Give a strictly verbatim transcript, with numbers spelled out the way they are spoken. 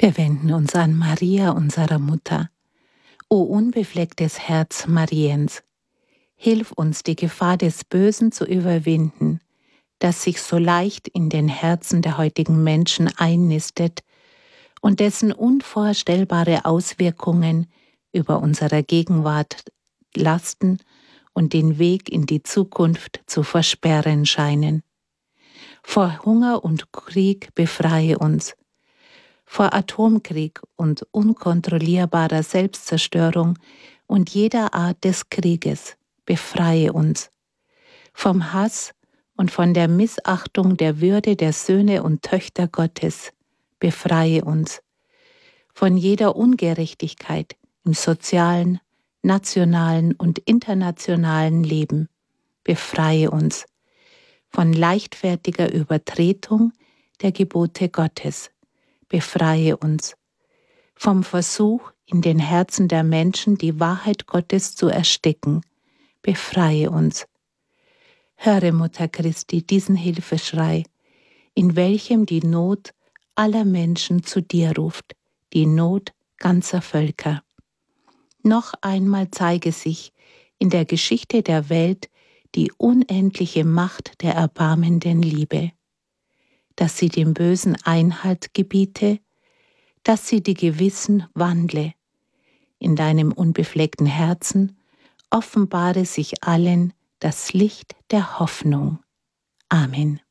Wir wenden uns an Maria, unserer Mutter. O unbeflecktes Herz Mariens, hilf uns, die Gefahr des Bösen zu überwinden, das sich so leicht in den Herzen der heutigen Menschen einnistet und dessen unvorstellbare Auswirkungen über unsere Gegenwart lasten und den Weg in die Zukunft zu versperren scheinen. Vor Hunger und Krieg befreie uns. Vor Atomkrieg und unkontrollierbarer Selbstzerstörung und jeder Art des Krieges befreie uns. Vom Hass und von der Missachtung der Würde der Söhne und Töchter Gottes befreie uns. Von jeder Ungerechtigkeit im sozialen, nationalen und internationalen Leben befreie uns. Von leichtfertiger Übertretung der Gebote Gottes befreie uns. Vom Versuch, in den Herzen der Menschen die Wahrheit Gottes zu ersticken, befreie uns. Höre, Mutter Christi, diesen Hilfeschrei, in welchem die Not aller Menschen zu dir ruft, die Not ganzer Völker. Noch einmal zeige sich in der Geschichte der Welt die unendliche Macht der erbarmenden Liebe, dass sie dem Bösen Einhalt gebiete, dass sie die Gewissen wandle. In deinem unbefleckten Herzen offenbare sich allen das Licht der Hoffnung. Amen.